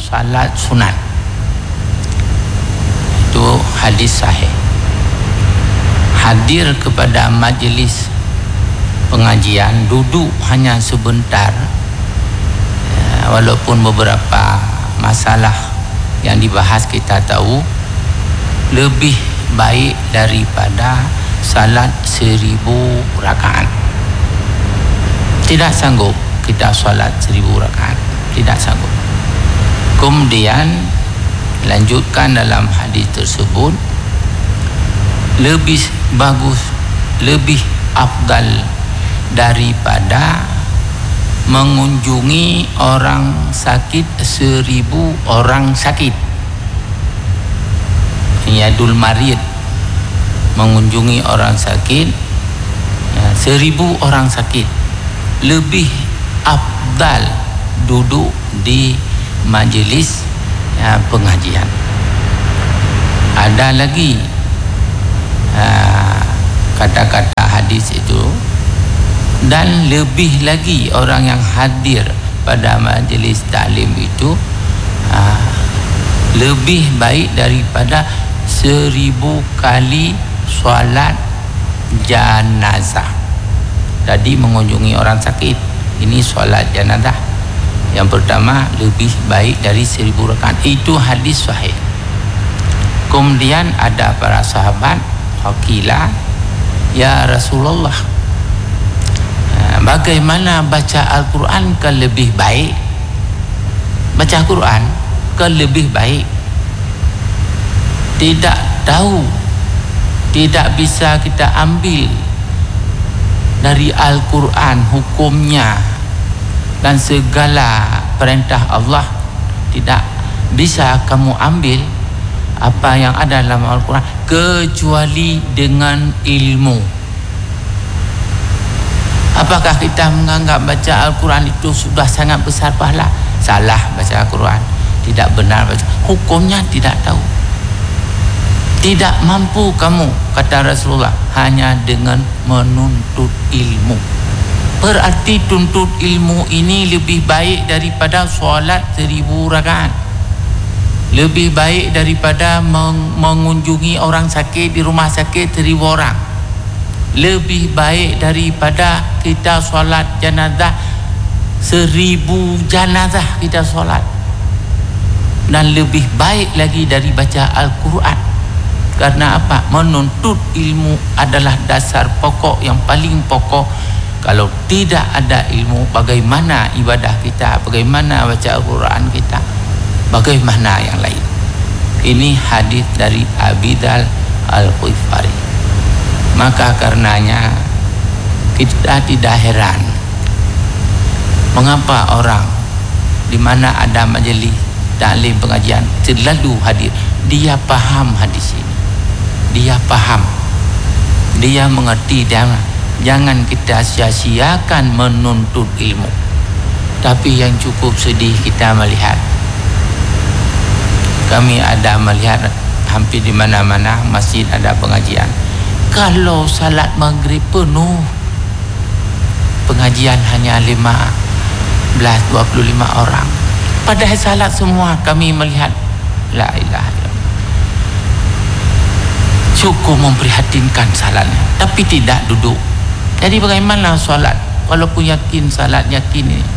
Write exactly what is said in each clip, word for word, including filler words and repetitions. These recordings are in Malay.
salat sunat. Itu hadis sahih. Hadir kepada majlis pengajian, duduk hanya sebentar, walaupun beberapa masalah yang dibahas kita tahu, lebih baik daripada salat seribu rakaat. Tidak sanggup kita salat seribu rakaat, tidak sanggup. Kemudian lanjutkan dalam hadis tersebut, lebih bagus, lebih afdal daripada mengunjungi orang sakit seribu orang sakit. Yadul marid, mengunjungi orang sakit ya, seribu orang sakit. Lebih afdal duduk di majlis ya, pengajian. Ada lagi uh, kata-kata hadis itu, dan lebih lagi orang yang hadir pada majlis taklim itu uh, lebih baik daripada seribu kali solat janazah. Tadi mengunjungi orang sakit, ini solat janazah. Yang pertama lebih baik dari seribu rakaat. Itu hadis sahih. Kemudian ada para sahabat, Qila ya Rasulullah, bagaimana baca Al-Quran ke lebih baik? Baca Al-Quran ke lebih baik? Tidak tahu, tidak bisa kita ambil dari Al-Quran hukumnya dan segala perintah Allah. Tidak bisa kamu ambil apa yang ada dalam Al-Quran kecuali dengan ilmu. Apakah kita menganggap baca Al-Quran itu sudah sangat besar pahala? Salah baca Al-Quran, tidak benar baca. Hukumnya tidak tahu. Tidak mampu kamu, kata Rasulullah, hanya dengan menuntut ilmu. Berarti tuntut ilmu ini lebih baik daripada solat seribu rakaat. Lebih baik daripada meng- mengunjungi orang sakit di rumah sakit seribu orang. Lebih baik daripada kita solat janazah seribu janazah kita solat. Dan lebih baik lagi dari baca Al-Quran. Karena apa? Menuntut ilmu adalah dasar pokok yang paling pokok. Kalau tidak ada ilmu, bagaimana ibadah kita, bagaimana baca Al-Quran kita, bagaimana yang lain? Ini hadis dari Abi Dzar Al-Ghifari. Maka karenanya kita tidak heran mengapa orang di mana ada majlis taklim pengajian selalu hadir. Dia paham hadis ini, dia paham, dia mengerti. Jangan, jangan kita sia-siakan menuntut ilmu. Tapi yang cukup sedih kita melihat, kami ada melihat hampir di mana-mana masjid ada pengajian. Kalau salat maghrib penuh, pengajian hanya lima belas dua puluh lima orang. Padahal salat semua kami melihat. La ilaha illallah. Cukup memprihatinkan salatnya, tapi tidak duduk. Jadi bagaimana salat? Walaupun yakin salat yakin ini.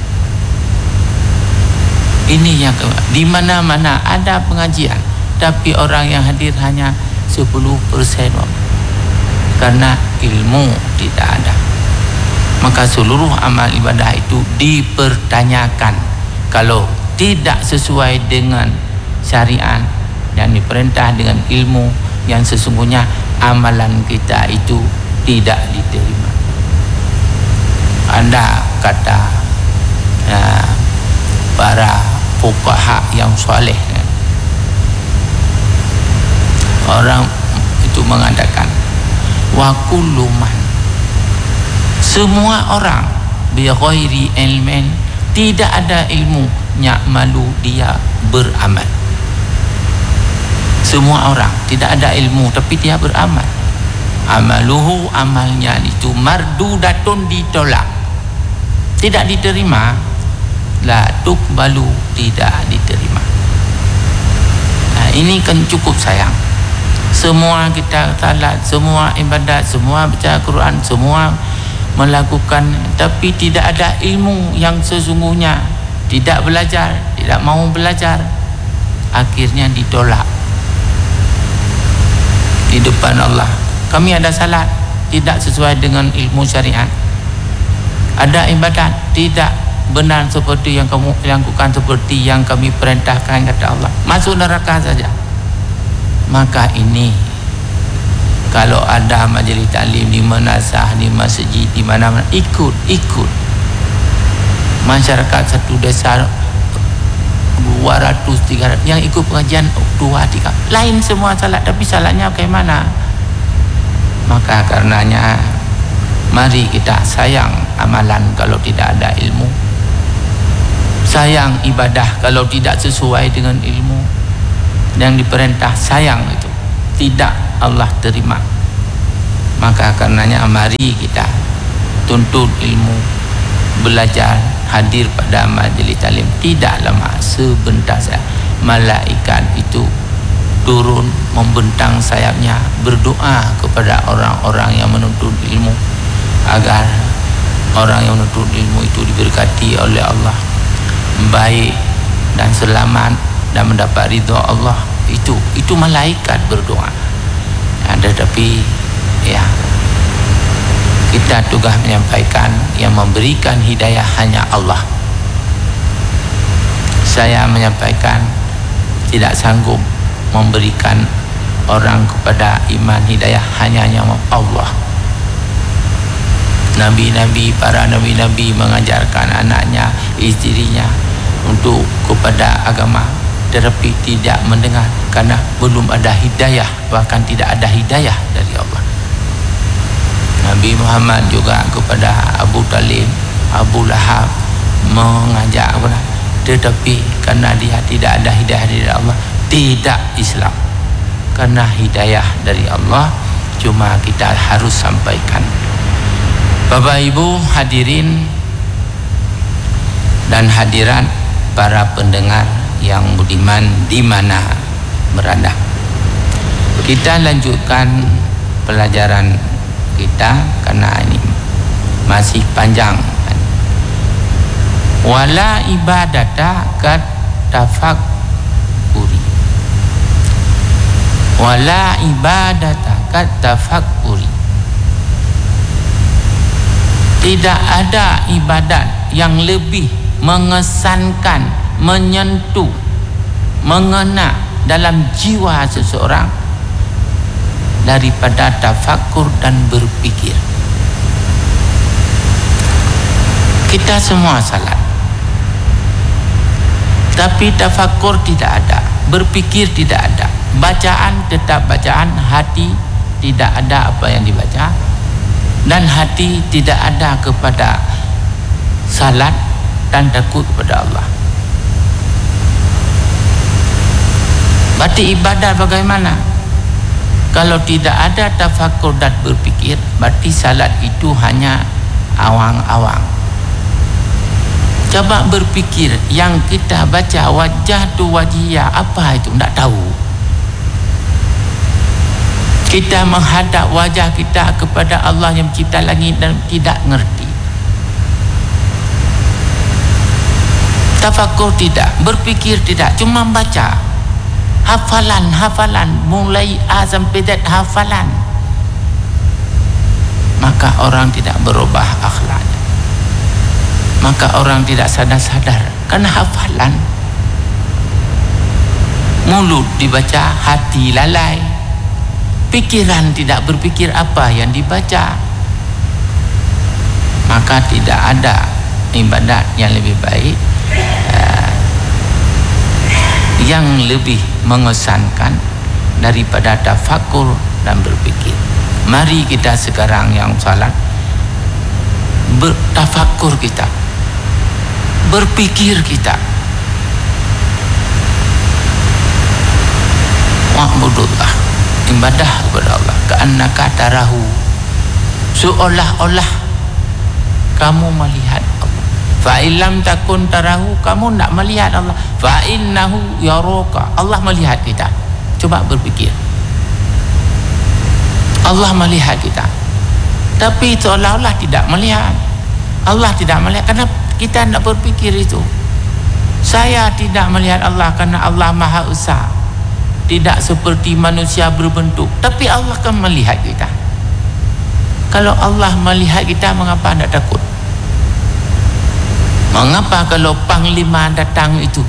Ini yang di mana-mana ada pengajian, tapi orang yang hadir hanya sepuluh persen. Karena ilmu tidak ada. Maka seluruh amal ibadah itu dipertanyakan. Kalau tidak sesuai dengan syariat dan diperintah dengan ilmu yang sesungguhnya, amalan kita itu tidak diterima. Ada kata uh, para fuqaha yang soleh, orang itu mengatakan, wa kullu man, semua orang bi ghairi ilmin, tidak ada ilmu, ya'malu, dia beramal. Semua orang tidak ada ilmu tapi dia beramal. Amaluhu, amalnya itu mardudatun, ditolak, tidak diterima. La tuqbalu, tidak diterima. ini kan cukup sayang. Semua kita salat, semua ibadat, semua baca Quran, semua melakukan, tapi tidak ada ilmu yang sesungguhnya, tidak belajar, tidak mau belajar, akhirnya ditolak di depan Allah. Kami ada salat, tidak sesuai dengan ilmu syariat. Ada ibadat, tidak benar seperti yang kamu lakukan, seperti yang kami perintahkan, kata Allah, masuk neraka saja. Maka ini kalau ada majlis taklim di manasah, di masjid, di mana-mana, ikut, ikut. Masyarakat satu desa dua ratus, tiga ratus yang ikut pengajian dua, tiga. Lain semua salat, tapi salatnya bagaimana? Maka karenanya mari kita sayang amalan kalau tidak ada ilmu. Sayang ibadah kalau tidak sesuai dengan ilmu. Yang diperintah sayang itu tidak Allah terima. Maka karenanya mari kita tuntut ilmu, belajar, hadir pada majlis taklim. Tidak lama, sebentar saja malaikat itu turun membentang sayapnya, berdoa kepada orang-orang yang menuntut ilmu agar orang yang menuntut ilmu itu diberkati oleh Allah, baik dan selamat dan mendapat ridha Allah. Itu itu malaikat berdoa. Ya, tetapi ya kita tugas menyampaikan, yang memberikan hidayah hanya Allah. Saya menyampaikan tidak sanggup memberikan orang kepada iman hidayah, hanya hanya Allah. Nabi-nabi, para nabi-nabi mengajarkan anaknya, istrinya untuk kepada agama, tetapi tidak mendengar karena belum ada hidayah, bahkan tidak ada hidayah dari Allah. Nabi Muhammad juga kepada Abu Talib, Abu Lahab mengajak, tetapi karena dia tidak ada hidayah dari Allah, tidak Islam. Karena hidayah dari Allah cuma kita harus sampaikan. Bapak Ibu hadirin dan hadirat, para pendengar yang budiman di mana berada, kita lanjutkan pelajaran kita karena ini masih panjang. Wala ibadata kat tafakkuri, wala ibadata kat tafakkuri. Tidak ada ibadat yang lebih mengesankan, menyentuh, mengena dalam jiwa seseorang daripada tafakkur dan berpikir. Kita semua salat, tapi tafakkur tidak ada, berpikir tidak ada, bacaan tetap bacaan, hati tidak ada apa yang dibaca, dan hati tidak ada kepada salat dan takut kepada Allah. Berarti ibadah bagaimana? Kalau tidak ada tafakkur dan berpikir, berarti salat itu hanya awang-awang. Coba berpikir, yang kita baca wajah tu wajiyah, apa itu? Tak tahu. Kita menghadap wajah kita kepada Allah yang mencipta langit dan tidak ngerti. Tafakkur tidak, berpikir tidak, cuma baca. Hafalan, hafalan, mulai A sampai Z hafalan. Maka orang tidak berubah akhlaknya. Maka orang tidak sadar-sadar karena hafalan. Mulut dibaca, hati lalai. Pikiran tidak berpikir apa yang dibaca. Maka tidak ada ibadat yang lebih baik, uh, yang lebih mengesankan daripada tafakkur dan berpikir. Mari kita sekarang yang salat, bertafakkur kita, berpikir kita. Wa'budullah, ibadah kepada Allah ka'annaka tarahu, seolah-olah kamu melihat Allah. Fa illam takun tarahu, kamu nak melihat Allah, fa innahu yaraka, Allah melihat kita. Coba berfikir, Allah melihat kita, tapi seolah-olah tidak melihat. Allah tidak melihat karena kita nak berfikir itu. Saya tidak melihat Allah karena Allah Maha Esa, tidak seperti manusia berbentuk, tapi Allah kan melihat kita. Kalau Allah melihat kita, mengapa anda takut? Mengapa kalau panglima datang itu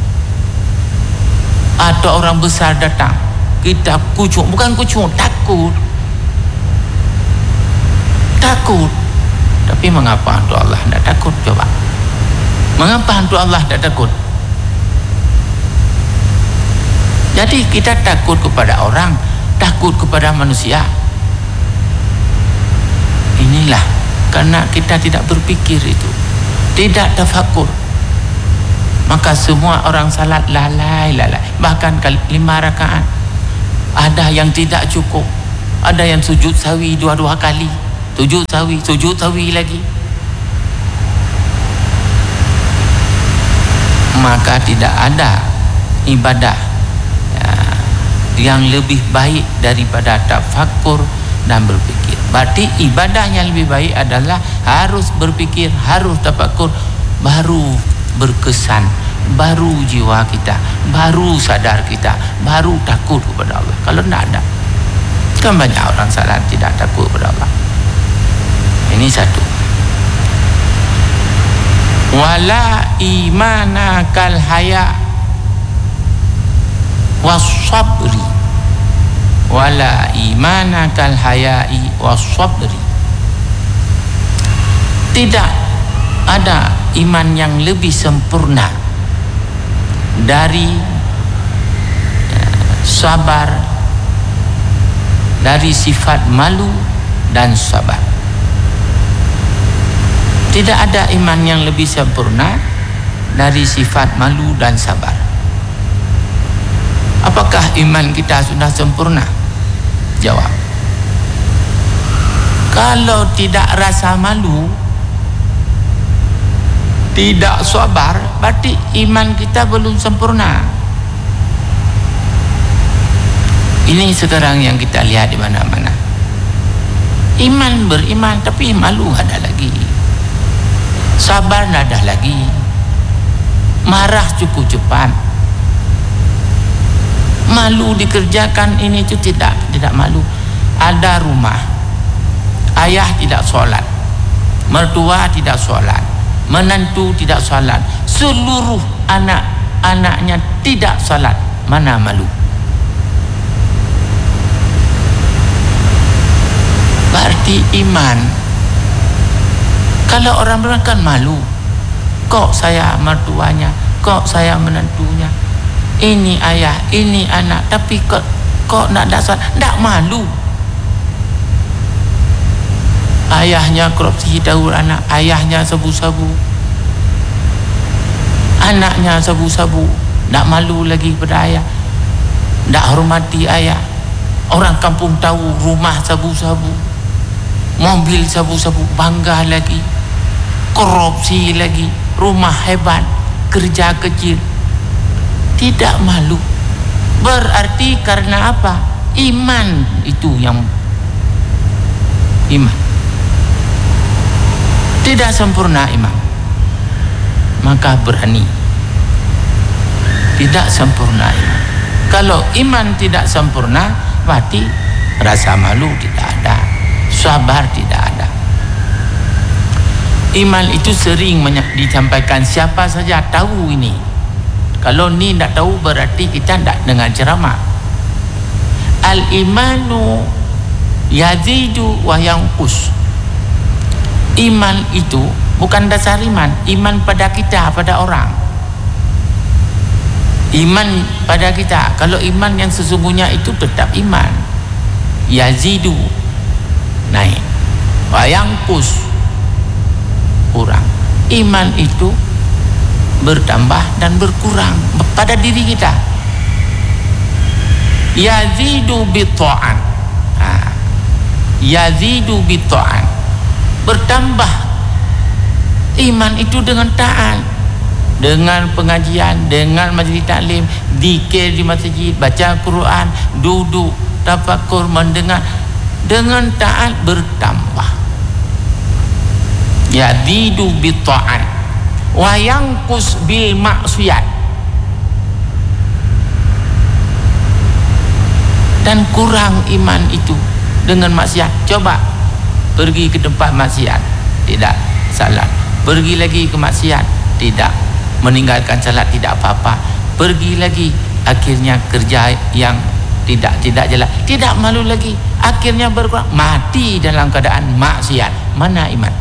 atau orang besar datang, kita kucuk? Bukan kucuk, takut. Takut. Tapi mengapa untuk Allah tidak takut? Coba. Mengapa untuk Allah tidak takut? Jadi kita takut kepada orang, takut kepada manusia. Inilah karena kita tidak berpikir itu, tidak tafakur. Maka semua orang salat lalai lalai, bahkan lima rakaat ada yang tidak cukup, ada yang sujud sawi dua-dua kali, sujud sawi, sujud sawi lagi. Maka tidak ada ibadah ya, yang lebih baik daripada tafakur dan berpikir. Berarti ibadah yang lebih baik adalah harus berpikir, harus tafakur, baru berkesan, baru jiwa kita, baru sadar kita, baru takut kepada Allah. Kalau tidak ada, kan banyak orang salat tidak takut kepada Allah. Ini satu. Wala imana kal haya was-sabri, wala imana kal hayai was-sabri. Tidak ada iman yang lebih sempurna dari sabar, dari sifat malu dan sabar. Tidak ada iman yang lebih sempurna dari sifat malu dan sabar. Apakah iman kita sudah sempurna? Jawab. Kalau tidak rasa malu, tidak sabar, berarti iman kita belum sempurna. Ini sekarang yang kita lihat di mana-mana. Iman beriman tapi malu ada lagi, sabar ada lagi, marah cukup cepat, malu dikerjakan ini itu tidak tidak malu. Ada rumah, ayah tidak solat, mertua tidak solat, menantu tidak solat, seluruh anak-anaknya tidak solat, mana malu? Berarti iman. Kalau orang beriman kan malu, kok saya mertuanya, kok saya menantunya, ini ayah, ini anak, tapi kok kok nak dasar, tak malu. Ayahnya korupsi daur anak, ayahnya sabu-sabu, anaknya sabu-sabu, tak malu lagi pada ayah, tak hormati ayah. Orang kampung tahu rumah sabu-sabu, mobil sabu-sabu, bangga lagi, korupsi lagi, rumah hebat, kerja kecil, tidak malu. Berarti karena apa? Iman itu yang iman. Tidak sempurna iman, maka berani. Tidak sempurna iman. Kalau iman tidak sempurna, berarti rasa malu tidak ada, sabar tidak ada. Iman itu sering disampaikan, siapa saja tahu ini. Kalau ni tak tahu berarti kita tak dengar ceramah. Al-imanu yazidu wa yanqus. Iman itu bukan dasar iman, iman pada kita, pada orang. Iman pada kita. Kalau iman yang sesungguhnya itu tetap iman, yazidu, naik, wa yanqus, kurang. Iman itu bertambah dan berkurang pada diri kita. Yazidu bitta'an, yazidu bitta'an, bertambah Iman itu dengan taat, dengan pengajian, dengan majlis taklim, zikir di masjid, baca Quran, duduk tafakur, mendengar, dengan taat bertambah. Yazidu bi ta'at wa yanqus bil maksiyat. Dan kurang iman itu dengan maksiat. Coba pergi ke tempat maksiat, tidak salat. Pergi lagi ke maksiat, tidak meninggalkan salat, tidak apa-apa. Pergi lagi, akhirnya kerja yang tidak tidak jelas, tidak malu lagi, akhirnya berkurang, mati dalam keadaan maksiat. Mana iman?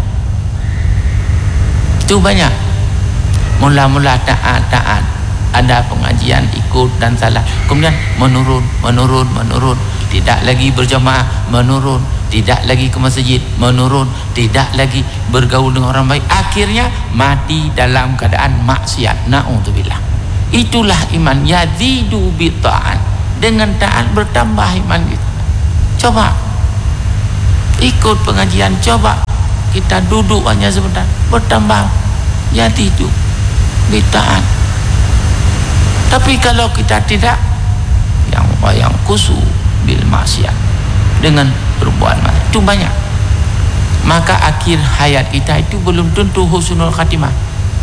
Itu banyak. Mula-mula taat-taat, ada pengajian ikut dan salah, kemudian menurun, menurun, menurun, tidak lagi berjamaah, menurun, tidak lagi ke masjid, menurun, tidak lagi bergaul dengan orang baik, akhirnya mati dalam keadaan maksiat. Na'udzubillah. Itulah iman. Yazidu bi ta'at, dengan taat bertambah iman kita. Coba ikut pengajian, coba kita duduk hanya sebentar, bertambah. Yazidu bi ta'at. Tapi kalau kita tidak, yang yang kusu bil maksiat, dengan berbuat maksiat, itu banyak. Maka akhir hayat kita itu belum tentu husnul khatimah.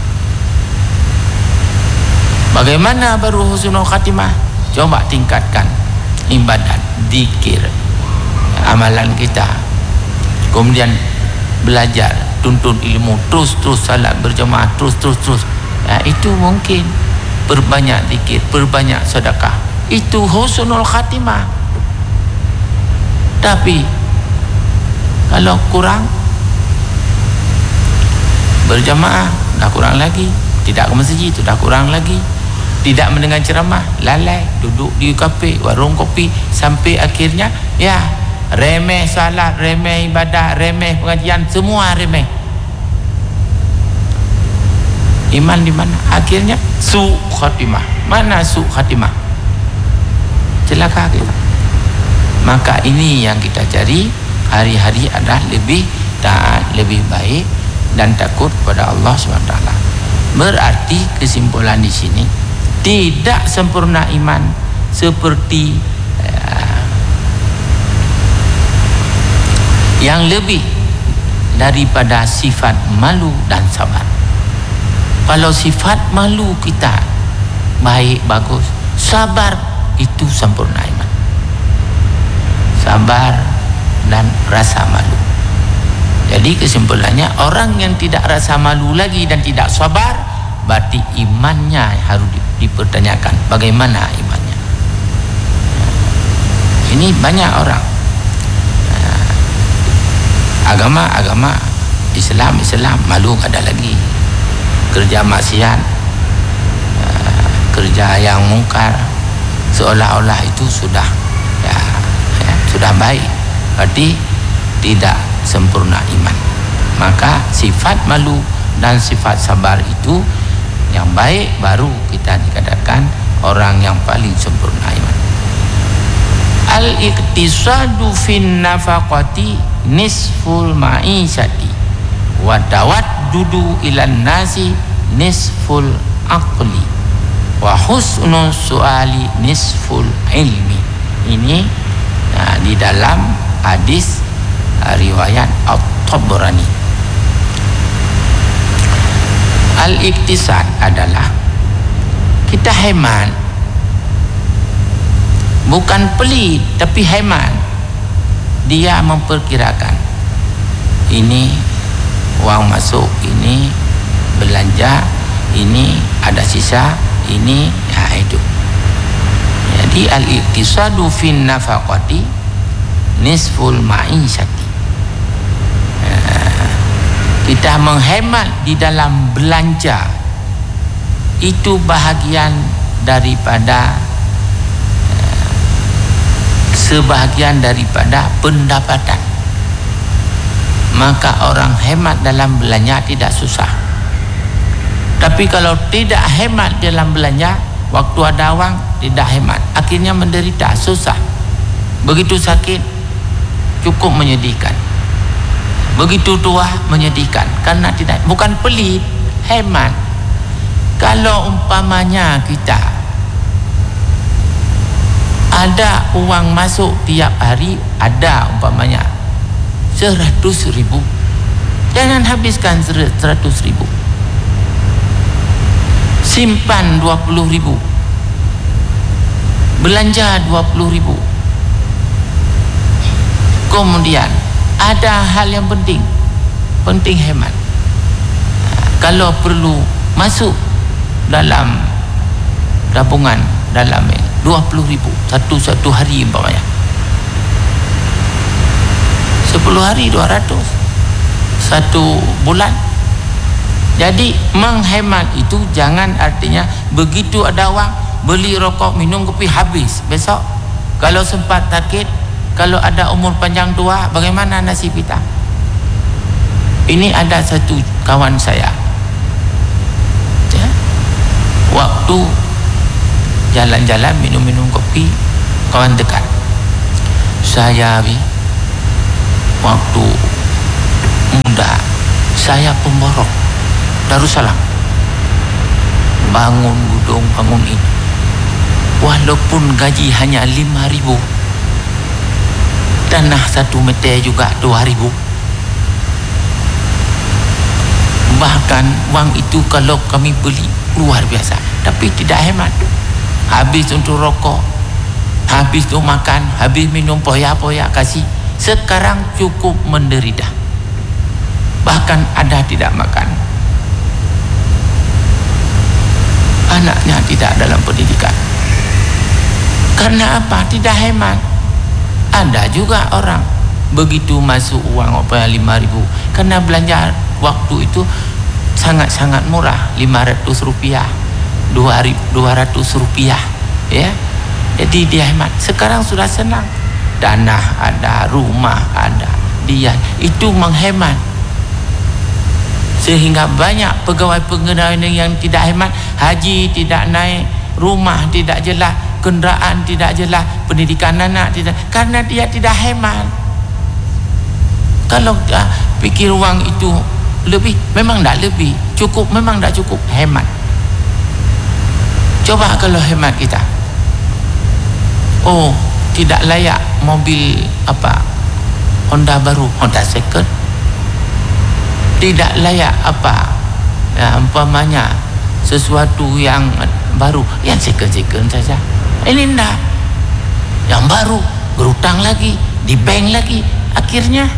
Bagaimana baru husnul khatimah? Coba tingkatkan ibadat, zikir, amalan kita, kemudian belajar, tuntut ilmu, terus-terus salat berjamaah, terus-terus terus. Ya, itu mungkin. Perbanyak zikir, perbanyak sedekah, itu husnul khatimah. Tapi kalau kurang, berjamaah dah kurang lagi, tidak ke masjid sudah kurang lagi, tidak mendengar ceramah, lalai, duduk di kafe, warung kopi, sampai akhirnya ya remeh salat, remeh ibadah, remeh pengajian, semua remeh. Iman di mana? Akhirnya su khatimah. Mana su khatimah? Celaka kita. Maka ini yang kita cari hari-hari adalah lebih taat, lebih baik dan takut pada Allah subhanahu wa taala. Berarti kesimpulan di sini, tidak sempurna iman seperti uh, yang lebih daripada sifat malu dan sabar. Kalau sifat malu kita baik, bagus, sabar itu sempurna iman. Sabar dan rasa malu. Jadi kesimpulannya, orang yang tidak rasa malu lagi dan tidak sabar, berarti imannya harus dipertanyakan. Bagaimana imannya? Ini banyak orang agama-agama Islam Islam malu ada lagi. Kerja maksiat, kerja yang mungkar, seolah-olah itu sudah ya, ya, sudah baik. Berarti tidak sempurna iman. Maka sifat malu dan sifat sabar itu yang baik, baru kita dikatakan orang yang paling sempurna iman. Al-iqtisadu fin nafaqati nisful ma'isyati wa tawaddudu ilan nasi nisful aqli wa husnul su'ali nisful ilmi. Ini nah, di dalam hadis uh, riwayat At-Tabrani. Al-iktisad adalah kita hemat, bukan pelit tapi hemat. Dia memperkirakan ini uang masuk, ini belanja, ini ada sisa, ini ya itu. Jadi al-iktisadu fin nafaqati nisful ma'isyati. Kita menghemat di dalam belanja, itu bahagian daripada uh, sebahagian daripada pendapatan. Maka orang hemat dalam belanja tidak susah. Tapi kalau tidak hemat dalam belanja, waktu ada uang tidak hemat, akhirnya menderita, susah. Begitu sakit, cukup menyedihkan. begitu tua, menyedihkan. Karena tidak, bukan pelit, hemat. Kalau umpamanya kita ada uang masuk tiap hari, ada umpamanya seratus ribu, jangan habiskan seratus ribu, simpan dua puluh ribu, belanja dua puluh ribu. Kemudian ada hal yang penting, penting hemat. Kalau perlu masuk dalam tabungan dalam dua puluh ribu satu satu hari umpamanya, sepuluh hari dua ratus, satu bulan. Jadi menghemat itu jangan artinya begitu ada uang beli rokok, minum kopi, habis. Besok kalau sempat sakit, kalau ada umur panjang tua, bagaimana nasib kita? Ini ada satu kawan saya, ya, waktu jalan-jalan minum-minum kopi, kawan dekat saya, waktu muda saya pemborok Darussalam, bangun gudung, bangun ini, walaupun gaji hanya lima ribu, tanah satu meter juga dua ribu. Bahkan wang itu kalau kami beli luar biasa, tapi tidak hemat. Habis untuk rokok, habis untuk makan, habis minum poya-poya kasih. Sekarang cukup menderita, bahkan ada tidak makan, anaknya tidak dalam pendidikan. Karena apa? Tidak hemat. Ada juga orang begitu masuk uang apa lima ribu, karena belanja waktu itu sangat-sangat murah, lima ratus rupiah, dua ratus rupiah, ya. Jadi dia hemat. Sekarang sudah senang, tanah ada, rumah ada, dia itu menghemat. Sehingga banyak pegawai-pegawai yang tidak hemat, haji tidak naik, rumah tidak jelas, kenderaan tidak jelas, pendidikan anak tidak, karena dia tidak hemat. Kalau uh, pikir uang itu lebih, memang tak lebih, cukup memang tak cukup, hemat. Coba kalau hemat kita, oh tidak layak mobil apa Honda baru, Honda second, tidak layak apa ya, umpamanya sesuatu yang baru, yang second-second saja. Ini enggak, yang baru, berutang lagi, di bank lagi, akhirnya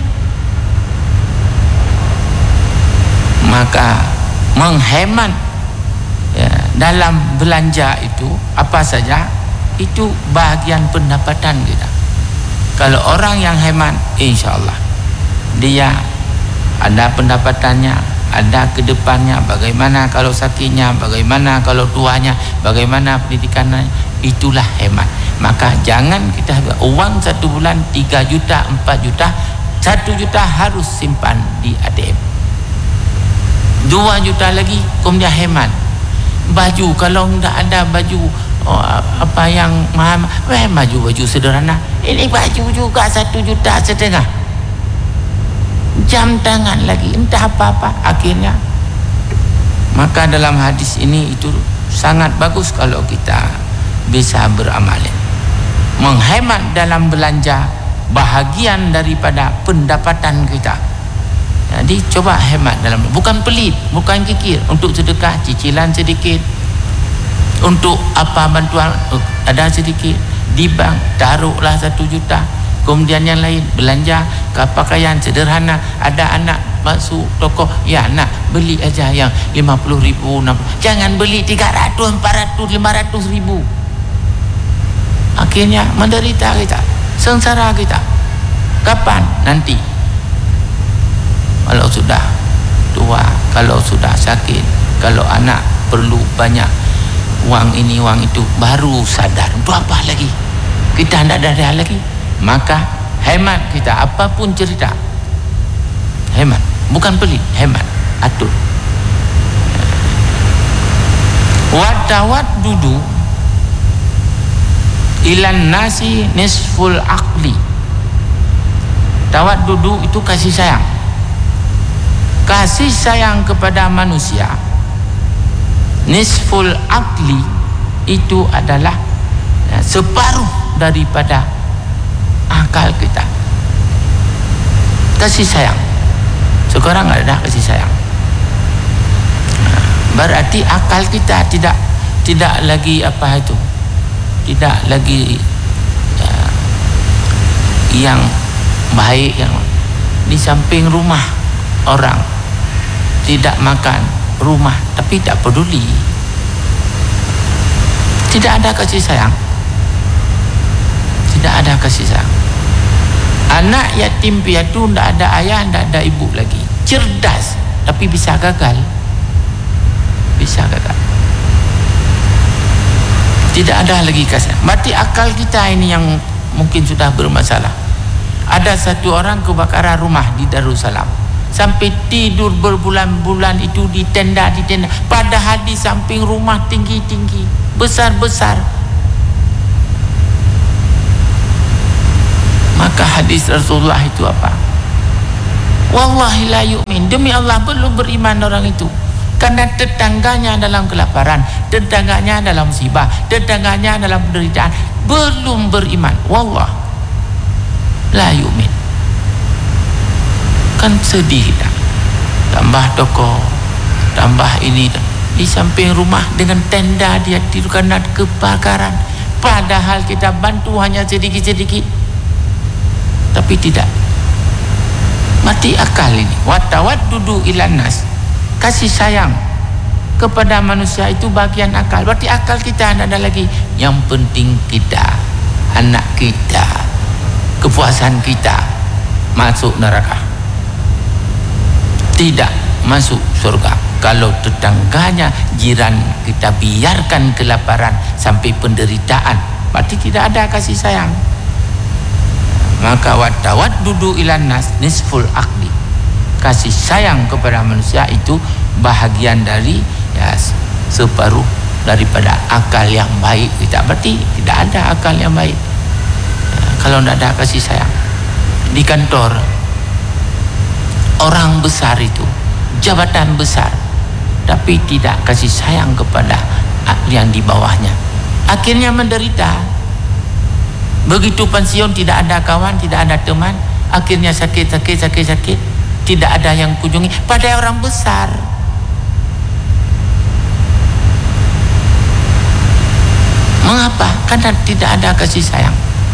maka menghemat ya, dalam belanja itu apa saja, itu bahagian pendapatan kita. Kalau orang yang hemat, insya Allah dia ada pendapatannya, ada ke depannya, bagaimana kalau sakitnya, bagaimana kalau tuanya, bagaimana pendidikannya, itulah hemat. Maka jangan kita uang satu bulan tiga juta, empat juta, satu juta harus simpan di A T M, dua juta lagi kemudian hemat. Baju, kalau tidak ada baju oh, apa yang mahal, eh, baju-baju sederhana, ini baju juga satu juta setengah, jam tangan lagi, entah apa-apa. Akhirnya maka dalam hadis ini itu sangat bagus kalau kita bisa beramalin. Menghemat dalam belanja bahagian daripada pendapatan kita. Jadi coba hemat dalam, bukan pelit, bukan kikir, untuk sedekah cicilan sedikit, untuk apa bantuan ada sedikit di bank, taruhlah satu juta. Kemudian yang lain belanja ke pakaian sederhana. Ada anak masuk toko, ya nak beli aja yang lima puluh ribu, enam puluh. Jangan beli tiga ratus, empat ratus, lima ratus ribu. Akhirnya menderita kita, sengsara kita. Kapan? Nanti kalau sudah tua, kalau sudah sakit, kalau anak perlu banyak uang ini uang itu, baru sadar untuk apa lagi kita tidak ada lagi. Maka hemat kita, apapun cerita hemat, bukan pelit, hemat, atur. Watawat dudu ilan nasi nisful akli. Tawat dudu itu kasih sayang. kasih sayang kepada manusia nisful akli itu adalah ya, separuh daripada akal kita. Kasih sayang sekarang ada kasih sayang, berarti akal kita tidak tidak lagi apa itu tidak lagi ya, yang baik, yang di samping rumah orang tidak makan rumah tapi tak peduli, tidak ada kasih sayang, tidak ada kasih sayang. Anak yatim piatu tidak ada ayah, tidak ada ibu lagi, cerdas tapi bisa gagal, bisa gagal, tidak ada lagi kasih. Berarti akal kita ini yang mungkin sudah bermasalah. Ada satu orang kebakaran rumah di Darussalam, sampai tidur berbulan-bulan itu di tenda di tenda, padahal di samping rumah tinggi-tinggi besar-besar. Maka hadis Rasulullah itu apa? Wallahi la yu'min, demi Allah belum beriman orang itu, karena tetangganya dalam kelaparan, tetangganya dalam musibah, tetangganya dalam penderitaan, belum beriman. Wallah la yu'min. Kan sedih dah. Tambah toko, tambah ini, di samping rumah dengan tenda dia tidur karena kebakaran, padahal kita bantu hanya sedikit-sedikit, tapi tidak. Mati akal ini. Watawaddudu ilan nas, kasih sayang kepada manusia itu bagian akal. Berarti akal kita tidak ada lagi. Yang penting kita, anak kita, kepuasan kita masuk neraka, tidak masuk surga. Kalau tetangganya, jiran kita biarkan kelaparan sampai penderitaan, berarti tidak ada kasih sayang. Maka watawaddudu ilan nas nisful akli, kasih sayang kepada manusia itu bahagian dari ya, separuh daripada akal yang baik kita. Berarti tidak ada akal yang baik ya, kalau tidak ada kasih sayang. Di kantor orang besar itu, jabatan besar, tapi tidak kasih sayang kepada yang di bawahnya, akhirnya menderita. Begitu pensiun tidak ada kawan, tidak ada teman, akhirnya sakit, sakit, sakit, sakit, tidak ada yang kunjungi. Padahal orang besar. Mengapa? Karena tidak ada kasih sayang.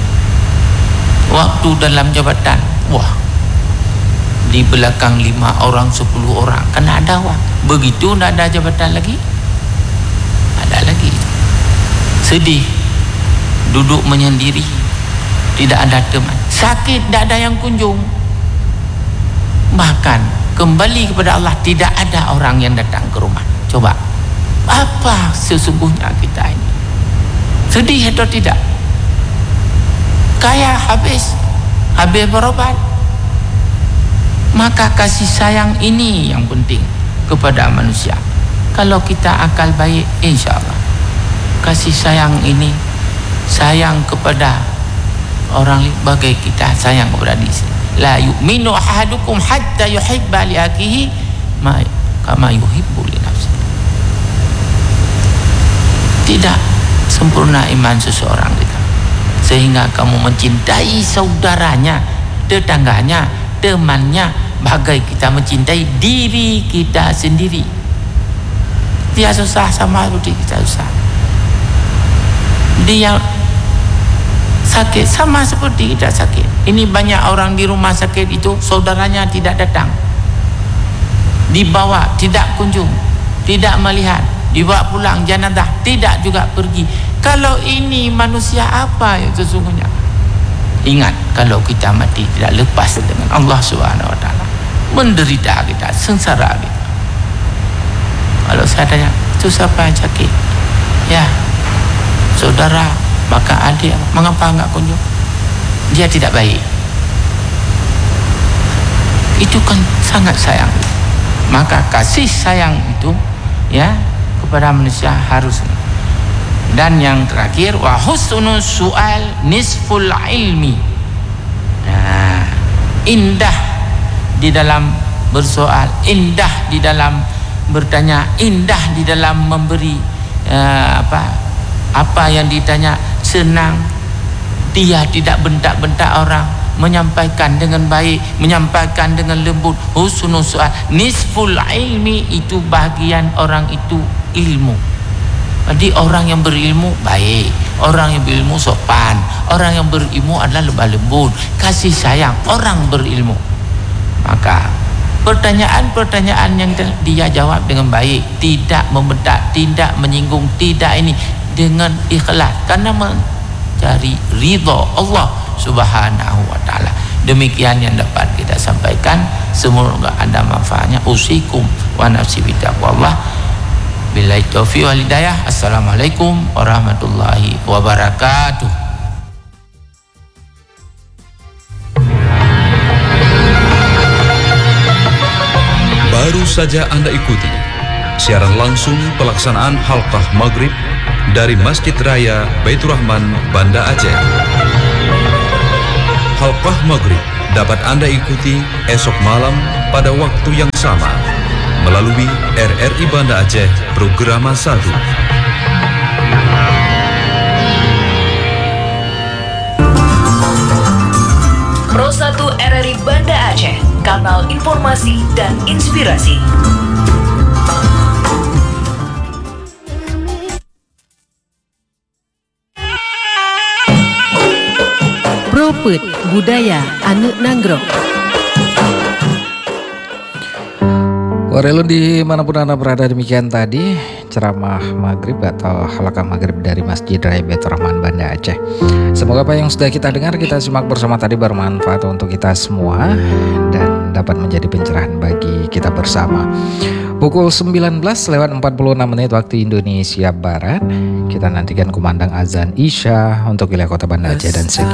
Waktu dalam jabatan, wah, di belakang lima orang, sepuluh orang, karena ada wah. Begitu tidak ada jabatan lagi, ada lagi. Sedih, duduk menyendiri, tidak ada teman, sakit, tidak ada yang kunjung. Bahkan kembali kepada Allah, tidak ada orang yang datang ke rumah. Coba, apa sesungguhnya kita ini? Sedih atau tidak? Kaya habis, habis berobat. Maka kasih sayang ini yang penting kepada manusia. Kalau kita akal baik, insya Allah kasih sayang ini, sayang kepada orang bagai kita sayang kepada diri. La yu'minu ahadukum hatta yuhibba li akihi ma kama yuhibbu li nafsihi. Tidak sempurna iman seseorang kita sehingga kamu mencintai saudaranya, tetangganya, temannya bagai kita mencintai diri kita sendiri. Dia susah sama seperti kita susah, dia sakit sama seperti kita sakit. Ini banyak orang di rumah sakit itu saudaranya tidak datang, dibawa tidak kunjung, tidak melihat, dibawa pulang jenazah tidak juga pergi. Kalau ini manusia apa yang sesungguhnya? Ingat, kalau kita mati tidak lepas dengan Allah Subhanahu Wa Taala, menderita kita, sengsara kita. Kalau saya tanya, itu siapa yang sakit? Ya, saudara, maka adik, mengapa enggak kunjung? Dia tidak baik. Itu kan sangat sayang. Maka kasih sayang itu ya kepada manusia harus. Dan yang terakhir, wa husnul su'al nisful ilmi. Nah, indah di dalam bersoal, indah di dalam bertanya, indah di dalam memberi uh, apa apa yang ditanya, senang. Dia tidak bentak-bentak orang, menyampaikan dengan baik, menyampaikan dengan lembut. Husnul su'al, nisful ilmi, itu bagian orang itu ilmu. Jadi orang yang berilmu baik, orang yang berilmu sopan, orang yang berilmu adalah lemah lembut, kasih sayang orang berilmu. Maka pertanyaan-pertanyaan yang dia jawab dengan baik, tidak membentak, tidak menyinggung, tidak ini, dengan ikhlas, karena mencari ridha Allah Subhanahu wa ta'ala. Demikian yang dapat kita sampaikan, semoga ada manfaatnya. Usikum wa nafsi bitaqwallah. Billahi taufiq wal hidayah. Assalamualaikum warahmatullahi wabarakatuh. Baru saja Anda ikuti siaran langsung pelaksanaan halqah maghrib dari Masjid Raya Baitur Rahman, Banda Aceh. Halqah maghrib dapat Anda ikuti esok malam pada waktu yang sama melalui R R I Banda Aceh Programa satu. Pro satu R R I Banda Aceh, kanal informasi dan inspirasi. Propet budaya anu nanggrok. Warelun dimanapun Anda berada, demikian tadi ceramah maghrib atau halaqah maghrib dari Masjid Raya Baitur Rahman, Banda Aceh. Semoga apa yang sudah kita dengar, kita simak bersama tadi bermanfaat untuk kita semua dan dapat menjadi pencerahan bagi kita bersama. Pukul sembilan belas lewat empat puluh enam menit waktu Indonesia Barat, kita nantikan kumandang azan Isya untuk wilayah kota Banda Aceh dan sekitar.